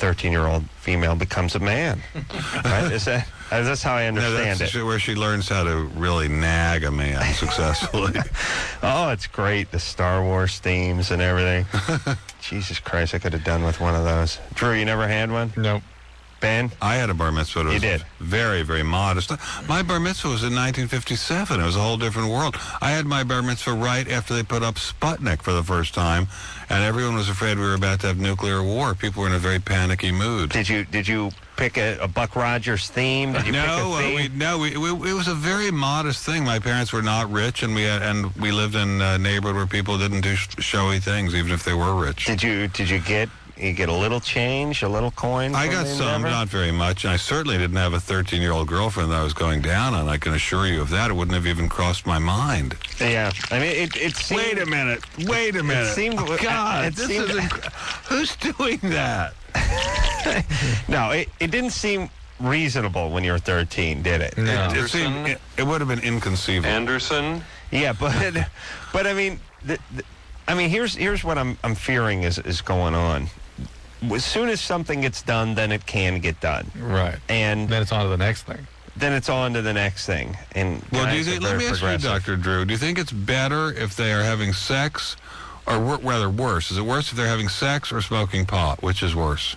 13-year-old female becomes a man. Right? That's how I understand it. Where she learns how to really nag a man successfully. Oh, it's great. The Star Wars themes and everything. Jesus Christ, I could have done with one of those. Drew, you never had one? Nope. Ben? I had a bar mitzvah. It was did? Very, very modest. My bar mitzvah was in 1957. It was a whole different world. I had my bar mitzvah right after they put up Sputnik for the first time, and everyone was afraid we were about to have nuclear war. People were in a very panicky mood. Did you pick a Buck Rogers theme? Did you pick a theme? It was a very modest thing. My parents were not rich, and we lived in a neighborhood where people didn't do showy things, even if they were rich. Did you get a little change, a little coin? I got some, not very much. And I certainly didn't have a 13-year-old girlfriend that I was going down on. I can assure you of that. It wouldn't have even crossed my mind. Yeah, I mean, it seemed... Wait a minute. It seemed... God, who's doing that? No, it didn't seem reasonable when you were 13, did it? No. It would have been inconceivable. Anderson? Yeah, but I mean, here's what I'm fearing is going on. As soon as something gets done, then it can get done. Right. And then it's on to the next thing. Then it's on to the next thing. And well, let me ask you, Dr. Drew, do you think it's better if they are having sex, or rather worse? Is it worse if they're having sex or smoking pot? Which is worse?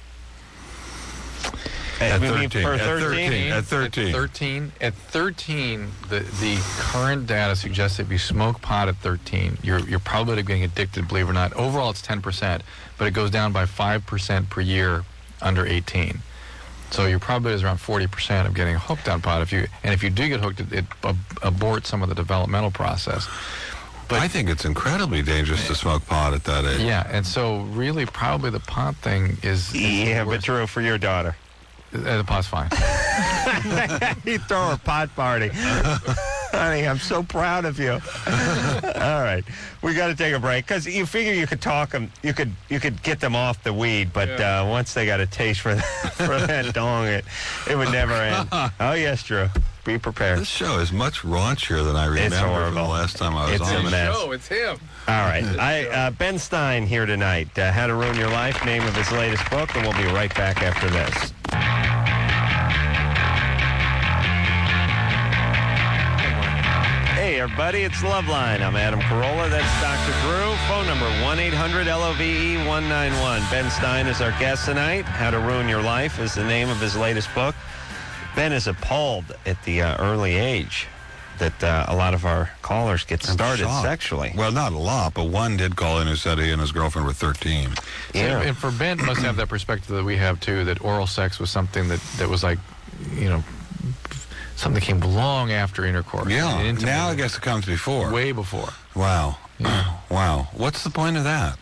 At 13. At 13, the current data suggests that if you smoke pot at 13, you're probably getting addicted, believe it or not. Overall, it's 10%, but it goes down by 5% per year under 18. So your probability is around 40% of getting hooked on pot. If you do get hooked, it aborts some of the developmental process. But I think it's incredibly dangerous to smoke pot at that age. Yeah, and so really probably the pot thing is yeah, but Drew, for your daughter. The pot's fine. You throw a pot party. Honey, I'm so proud of you. All right. We got to take a break because you figure you could talk them, you could get them off the weed, but once they got a taste for that dong, it would never end. Oh, yes, Drew. Be prepared. This show is much raunchier than I remember from the last time I was on. It's a mess. No, it's him. All right. Ben Stein here tonight. How to Ruin Your Life, name of his latest book, and we'll be right back after this. Hey, everybody, it's Loveline. I'm Adam Carolla. That's Dr. Drew. Phone number 1-800-LOVE-191. Ben Stein is our guest tonight. How to Ruin Your Life is the name of his latest book. Ben is appalled at the early age that a lot of our callers get started sexually. Well, not a lot, but one did call in who said he and his girlfriend were 13. Yeah. And for Ben, must have that perspective that we have, too, that oral sex was something that was like, something that came long after intercourse. Yeah, now I guess it comes before. Way before. Wow. Yeah. Wow. What's the point of that?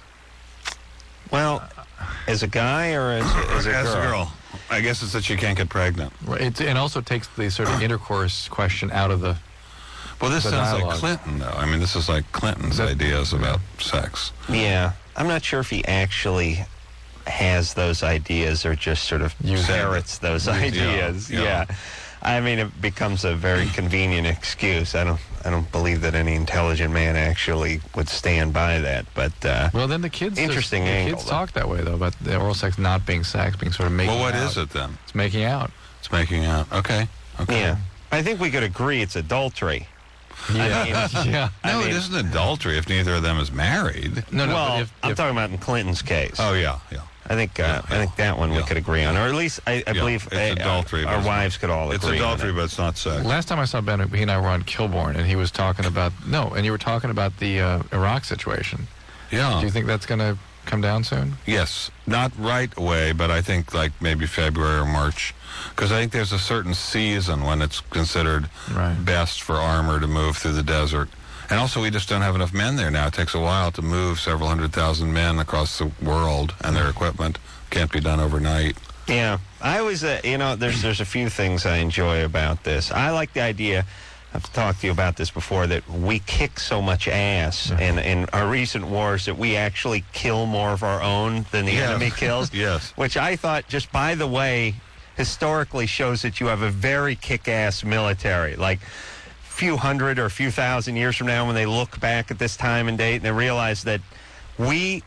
Well, as a guy or as a girl? As a girl. I guess it's that you can't get pregnant. Right. And also takes the sort of intercourse question out of the Well, this sounds dialogue. like Clinton, though. I mean, this is like Clinton's ideas about sex. Yeah. I'm not sure if he actually has those ideas or just sort of parrots those ideas. Yeah. I mean, it becomes a very convenient excuse. I don't believe that any intelligent man actually would stand by that. But well, then the kids kids talk that way though about the oral sex not being sex, being sort of making. Well, what out. is it then? It's making out. It's making out. Okay. Yeah, I think we could agree it's adultery. Yeah. No, it isn't adultery if neither of them is married. No. Well, I'm talking about in Clinton's case. Oh yeah. I think that one we could agree on, or at least I believe it's adultery. Our wives could all agree. It's adultery, but it's not sex. Last time I saw Ben, he and I were on Kilborn, and he was talking about and you were talking about the Iraq situation. Yeah. Do you think that's going to come down soon? Yes, not right away, but I think like maybe February or March, because I think there's a certain season when it's considered best for armor to move through the desert. And also, we just don't have enough men there now. It takes a while to move several 100,000 men across the world, and their equipment can't be done overnight. Yeah. I always, there's a few things I enjoy about this. I like the idea, I've talked to you about this before, that we kick so much ass in our recent wars that we actually kill more of our own than the enemy kills. Yes. Which I thought, just by the way, historically shows that you have a very kick-ass military. Like, few hundred or a few thousand years from now, when they look back at this time and date and they realize that we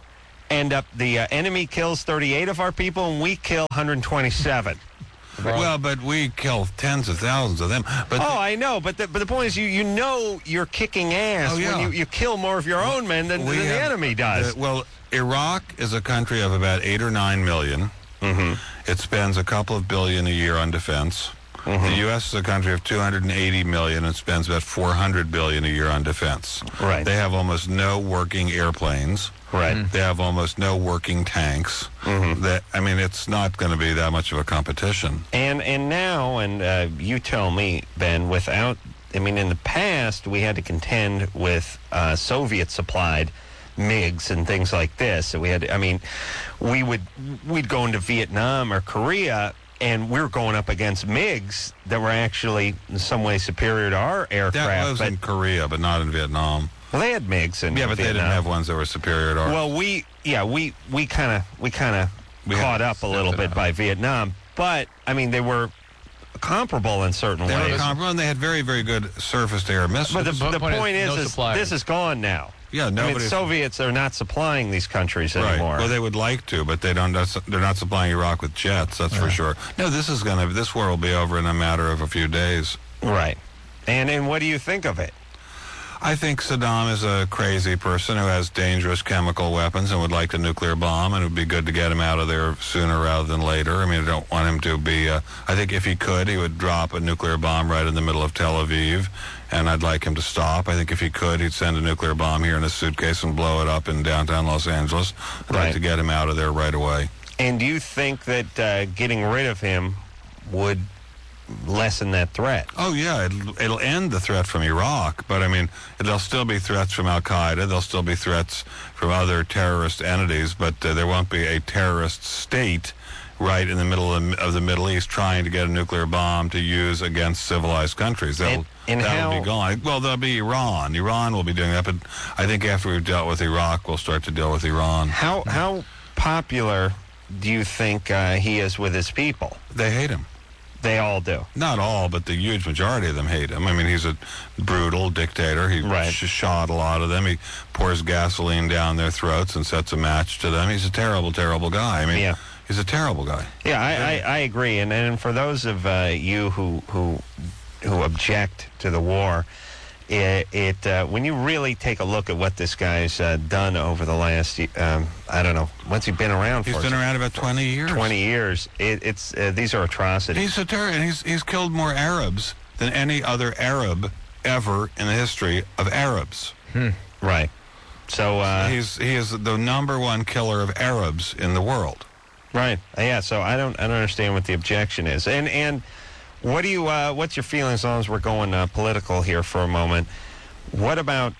end up the enemy kills 38 of our people, and we kill 127. Well, but we kill tens of thousands of them. But I know, but the point is, you know you're kicking ass when you kill more of your own men than the enemy does. Well, Iraq is a country of about 8 or 9 million. Mm-hmm. It spends a couple of billion a year on defense. Mm-hmm. The U.S. is a country of 280 million and spends about 400 billion a year on defense. Right. They have almost no working airplanes. Right. They have almost no working tanks. Mm-hmm. It's not going to be that much of a competition. And now, you tell me, Ben, in the past, we had to contend with Soviet-supplied MiGs and things like this. So we'd go into Vietnam or Korea, and we're going up against MiGs that were actually in some way superior to our aircraft. That was in Korea, but not in Vietnam. Well, they had MiGs in Vietnam. They didn't have ones that were superior to ours. Well, we kind of caught up a little bit by Vietnam, but they were comparable in certain ways. They were comparable, and they had very, very good surface-to-air missiles. But the point is this is gone now. Yeah, Soviets are not supplying these countries anymore. Well, they would like to, but they're not supplying Iraq with jets. That's for sure. No, this war will be over in a matter of a few days. Right. And what do you think of it? I think Saddam is a crazy person who has dangerous chemical weapons and would like a nuclear bomb, and it would be good to get him out of there sooner rather than later. I don't want him to be... I think if he could, he would drop a nuclear bomb right in the middle of Tel Aviv, and I'd like him to stop. I think if he could, he'd send a nuclear bomb here in a suitcase and blow it up in downtown Los Angeles. I'd like to get him out of there right away. And do you think that getting rid of him would lessen that threat? Oh, yeah. It'll end the threat from Iraq, but there'll still be threats from Al-Qaeda. There'll still be threats from other terrorist entities, but there won't be a terrorist state right in the middle of the Middle East trying to get a nuclear bomb to use against civilized countries. That'll be gone. Well, there'll be Iran. Iran will be doing that, but I think after we've dealt with Iraq, we'll start to deal with Iran. How popular do you think he is with his people? They hate him. They all do. Not all, but the huge majority of them hate him. He's a brutal dictator. He shot a lot of them. He pours gasoline down their throats and sets a match to them. He's a terrible, terrible guy. He's a terrible guy. Yeah, I agree. And for those of you who object to the war, when you really take a look at what this guy's done over the last, I don't know, what's he been around for? He's been around about 20 years. 20 years. These are atrocities. He's a terrorist. He's killed more Arabs than any other Arab ever in the history of Arabs. Right. So he is the number one killer of Arabs in the world. Right. Yeah. So I don't understand what the objection is. And what do you? What's your feelings, as long as we're going political here for a moment? What about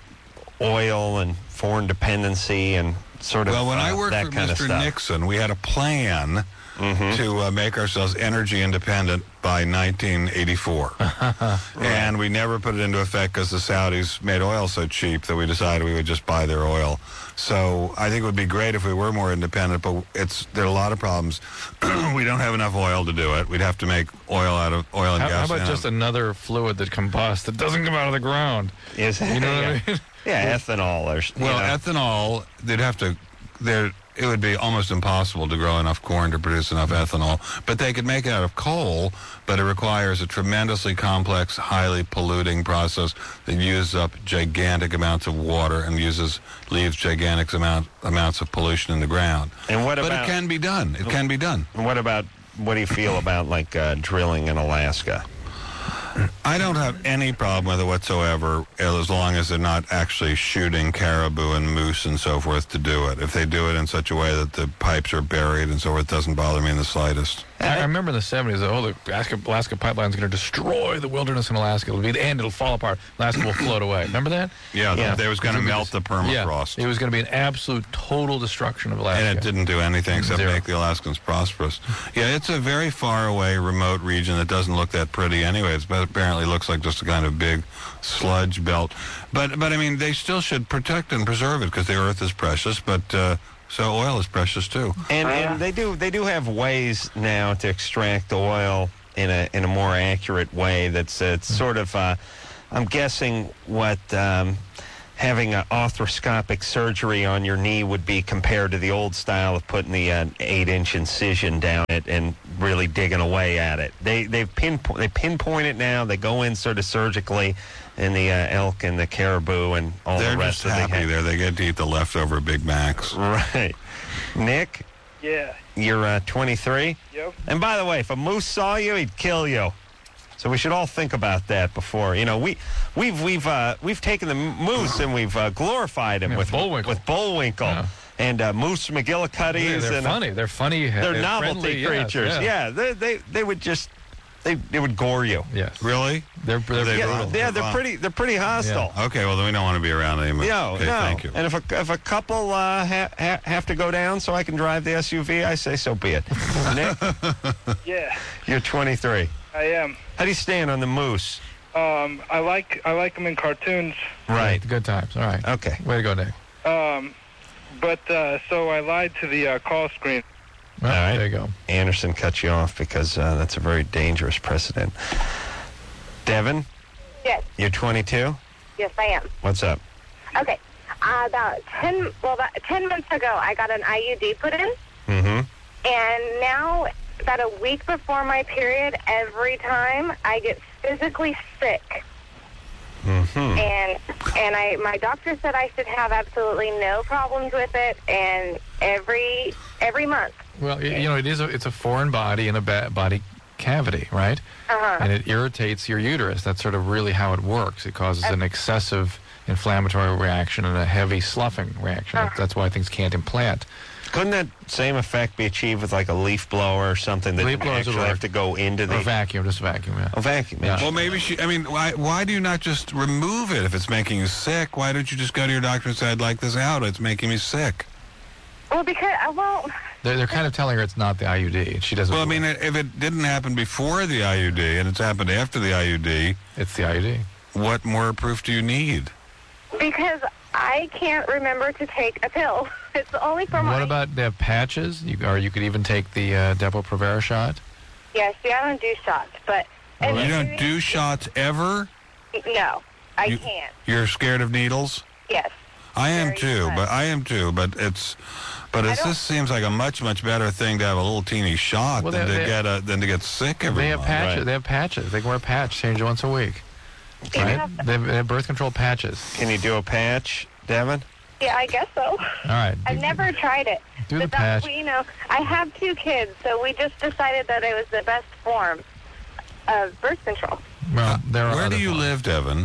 oil and foreign dependency and sort of when I worked for Mr. Nixon, we had a plan to make ourselves energy independent by 1984. And we never put it into effect because the Saudis made oil so cheap that we decided we would just buy their oil. So I think it would be great if we were more independent, but there are a lot of problems. We don't have enough oil to do it. We'd have to make oil out of oil and gas. How about just another fluid that combusts that doesn't come out of the ground? You know what I mean? Yeah, ethanol. Ethanol, they'd have to... It would be almost impossible to grow enough corn to produce enough ethanol. But they could make it out of coal, but it requires a tremendously complex, highly polluting process that uses up gigantic amounts of water and leaves gigantic amounts of pollution in the ground. But it can be done. It can be done. What do you feel about drilling in Alaska? I don't have any problem with it whatsoever, as long as they're not actually shooting caribou and moose and so forth to do it. If they do it in such a way that the pipes are buried and so forth, it doesn't bother me in the slightest. I remember in the 70s, the Alaska pipeline is going to destroy the wilderness in Alaska. It'll be the end. It'll fall apart. Alaska will float away. Remember that? Yeah. They was going to melt the permafrost. Yeah, it was going to be an absolute total destruction of Alaska. And it didn't do anything except make the Alaskans prosperous. Yeah, it's a very far away, remote region that doesn't look that pretty anyway. It apparently looks like just a kind of big sludge belt. But they still should protect and preserve it because the earth is precious, but... So oil is precious too, and they do have ways now to extract oil in a more accurate way. That's sort of I'm guessing what having an arthroscopic surgery on your knee would be compared to the old style of putting the 8-inch incision down it and really digging away at it. They pinpoint it now. They go in sort of surgically in the elk and the caribou and all They're the rest just of happy there. They get to eat the leftover Big Macs. Right. Nick, Yeah. you're 23? Yep. And by the way, if a moose saw you, he'd kill you. So we should all think about that before. You know, we've taken the moose and we've glorified him with Bullwinkle Yeah. and Moose McGillicuddies. Yeah, they're and, funny. They're funny. They're novelty friendly, creatures. Yes, Yeah, they would just they would gore you. Yes. Really? They're They Yeah, brutal. they're pretty hostile. Okay, well, then we don't want to be around anymore. No, Okay, no. thank you. And if a couple have to go down so I can drive the SUV, I say so be it. Nick, Yeah. you're 23. I am. How do you stand on the moose? I like them in cartoons. Right. Good times. All right. Okay. Way to go, Nick. But so I lied to the call screen. Well, All right. There you go. Anderson cut you off because that's a very dangerous precedent. Devin, Yes, you're 22. yes, I am. What's up? Okay, about 10 months ago, I got an IUD put in, Mm-hmm. and now about a week before my period, every time I get physically sick. Mm-hmm. And my doctor said I should have absolutely no problems with it, and every month. Well, you know, it's a foreign body in a body cavity, right? Uh-huh. And it irritates your uterus. That's sort of really how it works. It causes an excessive inflammatory reaction and a heavy sloughing reaction. That's why things can't implant. Couldn't that same effect be achieved with like a leaf blower or something that Leaf you blowers would actually work. have to go into Or the vacuum, just vacuum, yeah. vacuum? Yeah. Well, maybe why do you not just remove it if it's making you sick? Why don't you just go to your doctor and say, I'd like this out, it's making me sick? Well, because, They're kind of telling her it's not the IUD. She doesn't. Well, I mean, if it didn't happen before the IUD and it's happened after the IUD, it's the IUD. what more proof do you need? because I can't remember to take a pill. It's only for my... What about the patches? You could even take the Depo-Provera shot. Yes, I don't do shots, but... Well, You don't do shots ever? No, I You- can't. You're scared of needles? Yes. I am Very too, much. but this seems like a much better thing to have a little teeny shot Well, than they- to get sick every They have month. patches. right. They have patches. They can wear a patch, change it once a week. Right? Yeah. They have birth control patches. Can you do a patch, Devin? Yeah, I guess so. All right. I've never tried it. Do the But that's, patch. you know, I have 2 kids, so we just decided that it was the best form of birth control. Well, there are Where other do you forms. live, Devin?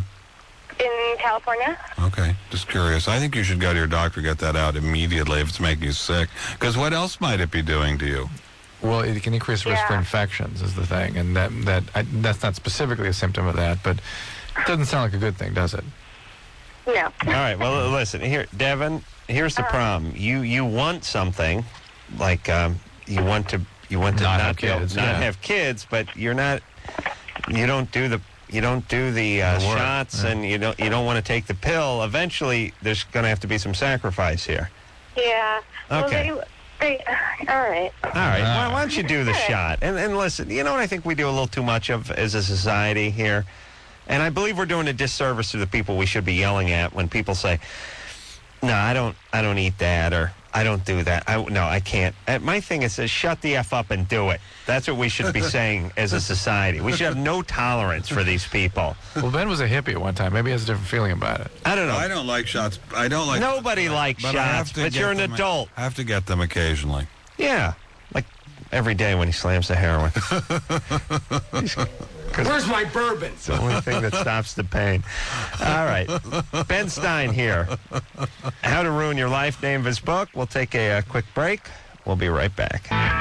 In California? Okay, just curious. I think you should go to your doctor, get that out immediately if it's making you sick. Because what else might it be doing to you? Well, it can increase risk for Yeah. infections is the thing, and that's not specifically a symptom of that, but it doesn't sound like a good thing, does it? No. All right. Well, listen here, Devin. Here's the problem. You want something like you want to Not not have kids, not yeah. have kids, but you're not. You don't do the work, shots, yeah. and you don't want to take the pill. Eventually, there's going to have to be some sacrifice here. Yeah. Okay. Well, they, all right. All right. All Why don't you do the Okay. shot? And listen, you know what I think we do a little too much of as a society here? And I believe we're doing a disservice to the people we should be yelling at when people say, no, I don't eat that, or I don't do that. No, I can't. My thing is, shut the F up and do it. That's what we should be saying as a society. We should have no tolerance for these people. Well, Ben was a hippie at one time. Maybe he has a different feeling about it. I don't know. I don't like shots. I don't like. Nobody likes but I have shots, to but get you're an them- adult. I have to get them occasionally. Yeah. Like every day when he slams the heroin. Where's my bourbon? It's the only thing that stops the pain. All right. Ben Stein here. How to Ruin Your Life, name of his book. We'll take a quick break. We'll be right back.